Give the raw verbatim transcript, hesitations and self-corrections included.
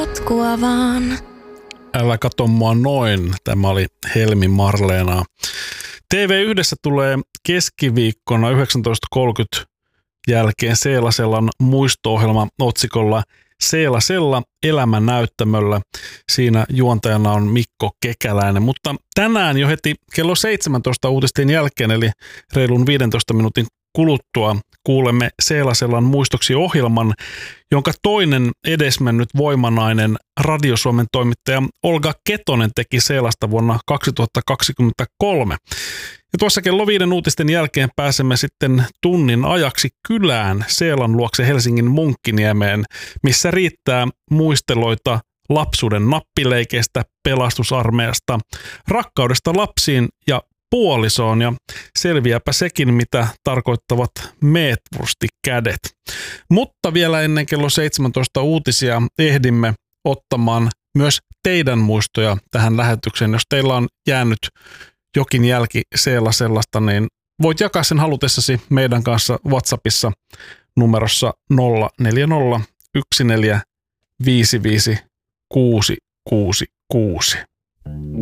Potkua vaan. Älä kato mua noin. Tämä oli Helmi Marleenaa. T V yhdessä tulee keskiviikkona yhdeksäntoista kolmekymmentä jälkeen Seelasellan muisto-ohjelma otsikolla Seelasella elämän näyttämöllä. Siinä juontajana on Mikko Kekäläinen, mutta tänään jo heti kello seitsemäntoista uutisten jälkeen, eli reilun viidentoista minuutin kuluttua, kuulemme Seelasellan muistoksi ohjelman, jonka toinen edesmennyt voimanainen Radio Suomen toimittaja Olga Ketonen teki Seelasta vuonna kaksituhattakaksikymmentäkolme. Ja tuossa kello viiden uutisten jälkeen pääsemme sitten tunnin ajaksi kylään Seelan luokse Helsingin Munkkiniemeen, missä riittää muisteloita lapsuuden nappileikeistä, pelastusarmeijasta, rakkaudesta lapsiin ja puolisoon, ja selviääpä sekin, mitä tarkoittavat meetwurstikädet. Mutta vielä ennen kello seitsemäntoista uutisia ehdimme ottamaan myös teidän muistoja tähän lähetykseen. Jos teillä on jäänyt jokin jälki Seelasellasta, niin voit jakaa sen halutessasi meidän kanssa WhatsAppissa numerossa nolla neljä nolla yksi neljä viisi viisi kuusi kuusi kuusi.